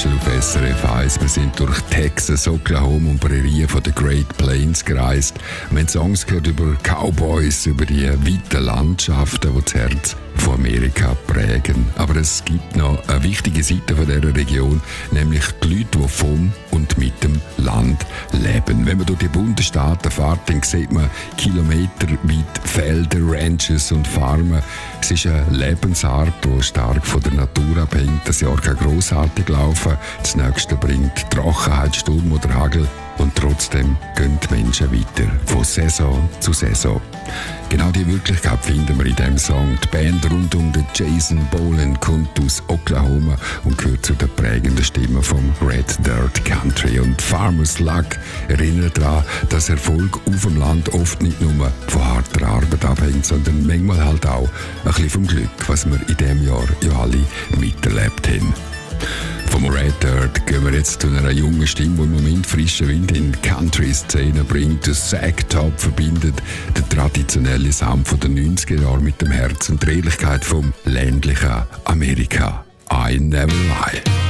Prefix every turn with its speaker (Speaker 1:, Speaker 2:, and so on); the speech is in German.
Speaker 1: gestern auf SRF 1. Wir sind durch Texas, Oklahoma und Prärien von den Great Plains gereist. Wir haben Songs gehört über Cowboys, über die weiten Landschaften, die das Herz von Amerika prägen. Aber es gibt noch eine wichtige Seite von dieser Region, nämlich die Leute, die vom und mit dem Land leben. Wenn man durch die Bundesstaaten fährt, dann sieht man kilometerweit Felder, Ranches und Farmen. Es ist eine Lebensart, die stark von der Natur abhängt. Das Jahr kann grossartig laufen. Das nächste bringt Trockenheit, Sturm oder Hagel. Und trotzdem gehen die Menschen weiter, von Saison zu Saison. Genau diese Wirklichkeit finden wir in diesem Song. Die Band rund um den Jason Boland kommt aus Oklahoma und gehört zu den prägenden Stimmen vom Red Dirt Country. Und Farmer's Luck erinnert daran, dass Erfolg auf dem Land oft nicht nur von harter Arbeit abhängt, sondern manchmal halt auch ein bisschen vom Glück, was wir in diesem Jahr ja alle miterlebt haben. Vom Red Dirt gehen wir jetzt zu einer jungen Stimme, die im Moment frischen Wind in die Country-Szene bringt. Der Zack Top verbindet den traditionellen Sound der 90er Jahre mit dem Herz und der Ehrlichkeit vom ländlichen Amerika. I Never Lie.